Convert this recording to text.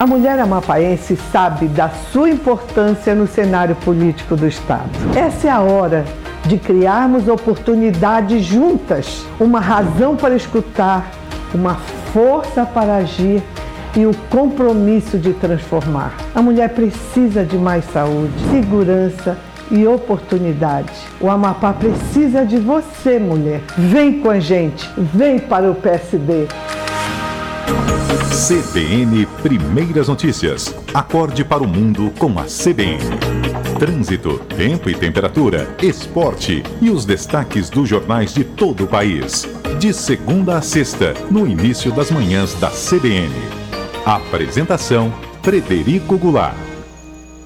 A mulher amapaense sabe da sua importância no cenário político do Estado. Essa é a hora de criarmos oportunidades juntas, uma razão para escutar, uma força para agir e o compromisso de transformar. A mulher precisa de mais saúde, segurança e oportunidade. O Amapá precisa de você, mulher. Vem com a gente, vem para o PSD. CBN Primeiras Notícias. Acorde para o mundo com a CBN. Trânsito, tempo e temperatura, esporte e os destaques dos jornais de todo o país. De segunda a sexta, no início das manhãs da CBN. Apresentação: Frederico Goulart.